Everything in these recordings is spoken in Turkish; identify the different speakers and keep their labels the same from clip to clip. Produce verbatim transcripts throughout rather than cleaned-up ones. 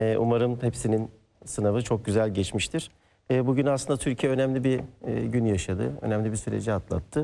Speaker 1: E, umarım hepsinin sınavı çok güzel geçmiştir. E, bugün aslında Türkiye önemli bir e, gün yaşadı. Önemli bir süreci atlattı.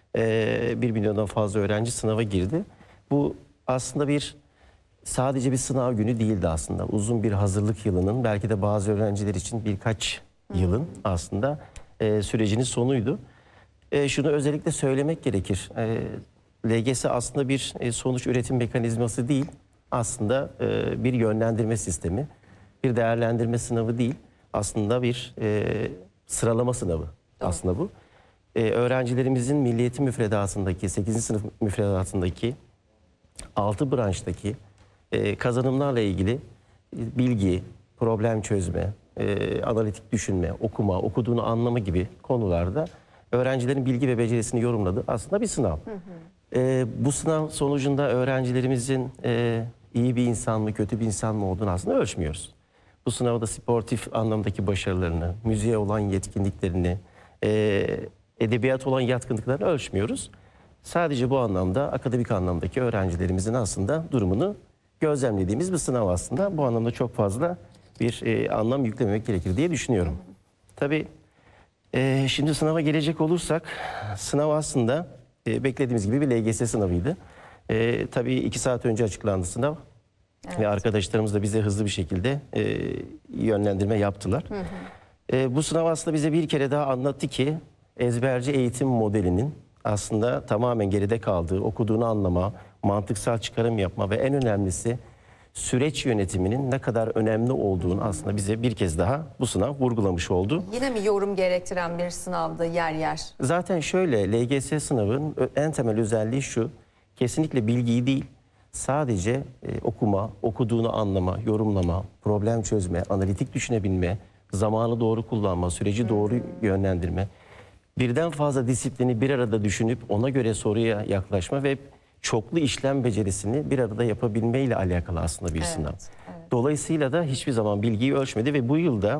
Speaker 1: E, bir milyondan fazla öğrenci sınava girdi. Bu aslında bir sadece bir sınav günü değildi aslında. Uzun bir hazırlık yılının, belki de bazı öğrenciler için birkaç yılın aslında e, sürecinin sonuydu. E, şunu özellikle söylemek gerekir. E, L G S aslında bir e, sonuç üretim mekanizması değil. Aslında e, bir yönlendirme sistemi, bir değerlendirme sınavı değil. Aslında bir e, sıralama sınavı. Doğru. Aslında bu. E, öğrencilerimizin Milli Eğitim Müfredatı'ndaki, sekizinci sınıf müfredatındaki altı branştaki e, kazanımlarla ilgili e, bilgi, problem çözme, e, analitik düşünme, okuma, okuduğunu anlama gibi konularda öğrencilerin bilgi ve becerisini yorumladığı aslında bir sınav. Hı hı. E, bu sınav sonucunda öğrencilerimizin e, iyi bir insan mı, kötü bir insan mı olduğunu aslında ölçmüyoruz. Bu sınavda sportif anlamdaki başarılarını, müziğe olan yetkinliklerini, e, edebiyat olan yatkınlıklarını ölçmüyoruz. Sadece bu anlamda, akademik anlamdaki öğrencilerimizin aslında durumunu gözlemlediğimiz bir sınav aslında. Bu anlamda çok fazla bir e, anlam yüklememek gerekir diye düşünüyorum. Tabii e, şimdi sınava gelecek olursak, sınav aslında e, beklediğimiz gibi bir L G S sınavıydı. E, tabii iki saat önce açıklandı sınav. Evet. Ve arkadaşlarımız da bize hızlı bir şekilde e, yönlendirme yaptılar. Hı hı. E, bu sınav aslında bize bir kere daha anlattı ki ezberci eğitim modelinin aslında tamamen geride kaldığı, okuduğunu anlama, mantıksal çıkarım yapma ve en önemlisi süreç yönetiminin ne kadar önemli olduğunu aslında bize bir kez daha bu sınav vurgulamış oldu.
Speaker 2: Yine mi yorum gerektiren bir sınavdı yer yer?
Speaker 1: Zaten şöyle, L G S sınavının en temel özelliği şu: kesinlikle bilgiyi değil, sadece e, okuma, okuduğunu anlama, yorumlama, problem çözme, analitik düşünebilme, zamanı doğru kullanma, süreci doğru yönlendirme, birden fazla disiplini bir arada düşünüp ona göre soruya yaklaşma ve çoklu işlem becerisini bir arada yapabilme ile alakalı aslında bir
Speaker 2: evet,
Speaker 1: sınav.
Speaker 2: Evet.
Speaker 1: Dolayısıyla da hiçbir zaman bilgiyi ölçmedi ve bu yılda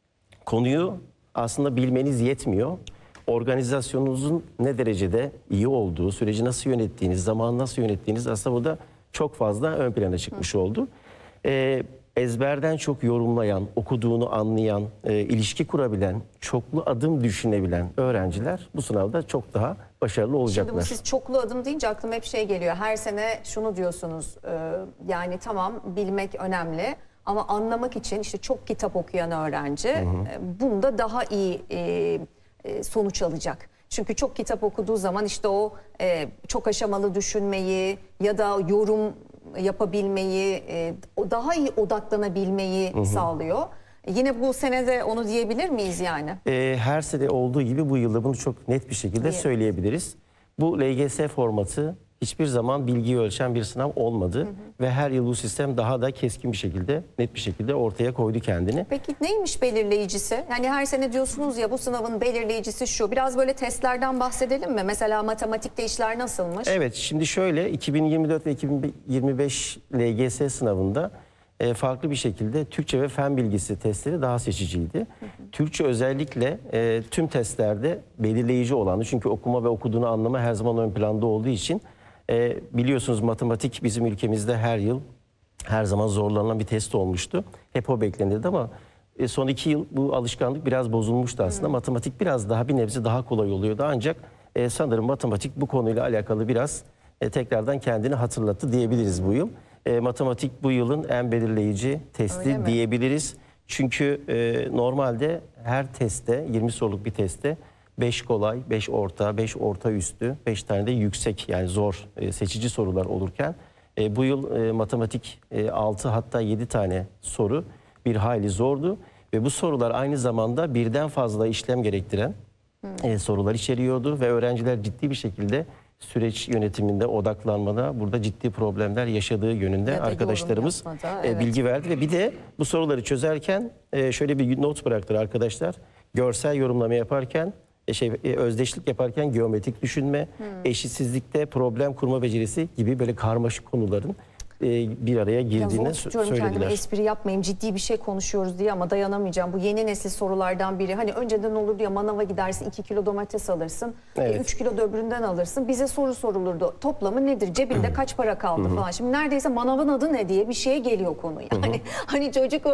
Speaker 1: konuyu aslında bilmeniz yetmiyor. Organizasyonunuzun ne derecede iyi olduğu, süreci nasıl yönettiğiniz, zamanı nasıl yönettiğiniz aslında burada çok fazla ön plana çıkmış Hı. oldu. Ee, ezberden çok yorumlayan, okuduğunu anlayan, e, ilişki kurabilen, çoklu adım düşünebilen öğrenciler bu sınavda çok daha başarılı olacaklar.
Speaker 2: Şimdi bu siz çoklu adım deyince aklıma hep şey geliyor. Her sene şunu diyorsunuz, e, yani tamam bilmek önemli ama anlamak için işte çok kitap okuyan öğrenci hı hı. E, bunda daha iyi e, e, sonuç alacak. Çünkü çok kitap okuduğu zaman işte o e, çok aşamalı düşünmeyi ya da yorum yapabilmeyi, e, daha iyi odaklanabilmeyi hı hı. sağlıyor. Yine bu senede onu diyebilir miyiz yani?
Speaker 1: E, her sene olduğu gibi bu yılda bunu çok net bir şekilde Diye. söyleyebiliriz. Bu L G S formatı hiçbir zaman bilgiyi ölçen bir sınav olmadı. Hı hı. Ve her yıl bu sistem daha da keskin bir şekilde, net bir şekilde ortaya koydu kendini.
Speaker 2: Peki neymiş belirleyicisi? Yani her sene diyorsunuz ya bu sınavın belirleyicisi şu. Biraz böyle testlerden bahsedelim mi? Mesela matematikte işler nasılmış?
Speaker 1: Evet, şimdi şöyle iki bin yirmi dört ve iki bin yirmi beş L G S sınavında e, farklı bir şekilde Türkçe ve fen bilgisi testleri daha seçiciydi. Hı hı. Türkçe özellikle e, tüm testlerde belirleyici olandı. Çünkü okuma ve okuduğunu anlama her zaman ön planda olduğu için e, biliyorsunuz matematik bizim ülkemizde her yıl her zaman zorlanılan bir test olmuştu. Hep o beklenirdi ama e, son iki yıl bu alışkanlık biraz bozulmuştu aslında. Hı. Matematik biraz daha bir nebze daha kolay oluyordu ancak e, sanırım matematik bu konuyla alakalı biraz e, tekrardan kendini hatırlattı diyebiliriz bu yıl. E, matematik bu yılın en belirleyici testi diyebiliriz. Çünkü e, normalde her testte, yirmi soruluk bir testte beş kolay, beş orta, beş orta üstü, beş tane de yüksek yani zor e, seçici sorular olurken e, bu yıl e, matematik e, altı hatta yedi tane soru bir hayli zordu. Ve bu sorular aynı zamanda birden fazla işlem gerektiren e, sorular içeriyordu ve öğrenciler ciddi bir şekilde süreç yönetiminde, odaklanmada burada ciddi problemler yaşadığı yönünde arkadaşlarımız yapmada, evet. bilgi verdi. Ve bir de bu soruları çözerken şöyle bir not bıraktılar arkadaşlar. Görsel yorumlama yaparken, şey, özdeşlik yaparken geometrik düşünme, hmm. eşitsizlikte problem kurma becerisi gibi böyle karmaşık konuların bir araya
Speaker 2: Ya
Speaker 1: girdiğini
Speaker 2: zor
Speaker 1: sö-
Speaker 2: tutuyorum kendime,
Speaker 1: söylediler.
Speaker 2: espri yapmayayım, ciddi bir şey konuşuyoruz diye, ama dayanamayacağım. Bu yeni nesil sorulardan biri. Hani önceden olurdu ya, manava gidersin iki kilo domates alırsın,
Speaker 1: Evet.
Speaker 2: üç kilo da öbüründen alırsın. Bize soru sorulurdu. Toplamı nedir? Cebinde kaç para kaldı falan. Şimdi neredeyse manavın adı ne diye bir şeye geliyor konu. Yani hani çocuk